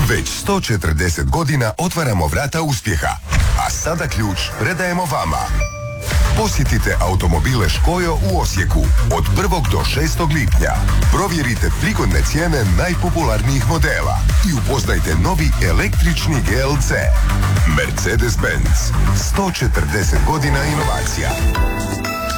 Već 140 godina otvaramo vrata uspjeha, a sada ključ predajemo vama. Posjetite automobile Škojo u Osijeku od 1. do 6. lipnja. Provjerite prigodne cijene najpopularnijih modela i upoznajte novi električni GLC. Mercedes-Benz. 140 godina inovacija.